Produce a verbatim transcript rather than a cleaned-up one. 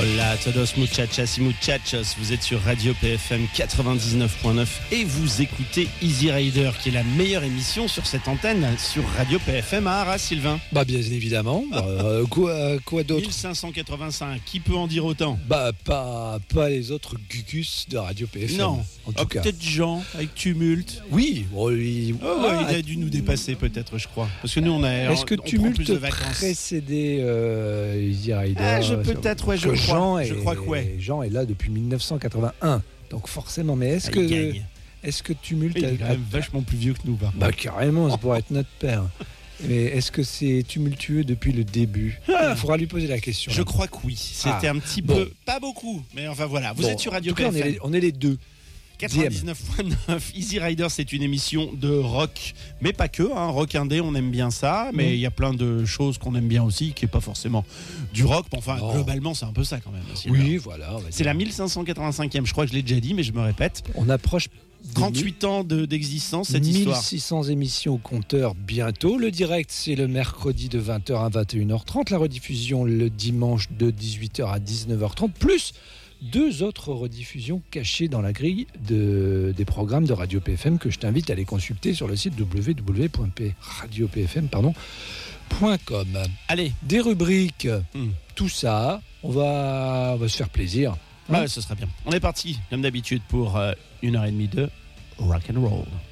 Hola a todos muchachas y muchachos, vous êtes sur Radio P F M quatre-vingt-dix-neuf point neuf et vous écoutez Easy Rider, qui est la meilleure émission sur cette antenne sur Radio P F M à Arras, Sylvain. Bah bien évidemment, euh, quoi, quoi d'autre mille cinq cent quatre-vingt-cinq, qui peut en dire autant? Bah pas, pas les autres gugus de Radio P F M. Non, en tout oh, cas. Peut-être Jean, avec Tumulte. Oui, bon, il... Oh, ouais, il a dû nous dépasser peut-être, je crois. Parce que nous on a... Est-ce que on Tumulte Tumulte précédait euh, Easy Rider? Ah, je peut-être, ouais, je crois. Jean est, je crois que ouais. Jean est là depuis mille neuf cent quatre-vingt-un, donc forcément. Mais est-ce ah, que, est-ce que Tumulte il est quand a... même vachement plus vieux que nous, par Bah carrément, ça pourrait être notre père. Mais est-ce que c'est tumultueux depuis le début? Il faudra lui poser la question. Je crois que oui. C'était ah, un petit bon. peu, pas beaucoup, mais enfin voilà. Vous bon, êtes sur Radio en tout cas, P F M. on est les, on est les deux. quatre-vingt-dix-neuf point neuf Easy Rider, c'est une émission de rock, mais pas que, hein, rock indé, on aime bien ça, mais il mmh. y a plein de choses qu'on aime bien aussi, qui n'est pas forcément du rock, mais enfin, oh. globalement, c'est un peu ça quand même. Aussi, oui, voilà. C'est la mille cinq cent quatre-vingt-cinquième, je crois que je l'ai déjà dit, mais je me répète. On approche trente-huit ans de, d'existence, cette mille histoire. mille six cents émissions au compteur bientôt. Le direct, c'est le mercredi de vingt heures à vingt et une heures trente. La rediffusion, le dimanche de dix-huit heures à dix-neuf heures trente. Plus deux autres rediffusions cachées dans la grille de, des programmes de Radio P F M que je t'invite à aller consulter sur le site w w w point radio p f m point com. Allez, des rubriques, mmh. tout ça, on va, on va se faire plaisir. Hein ouais, ce serait bien. On est parti, comme d'habitude, pour euh, une heure et demie de rock and roll.